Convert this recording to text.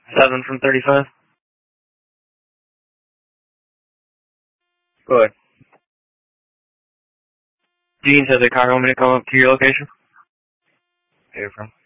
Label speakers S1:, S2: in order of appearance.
S1: 7 from 35. Go ahead. Gene says a car want me to come up to your location. Where you from?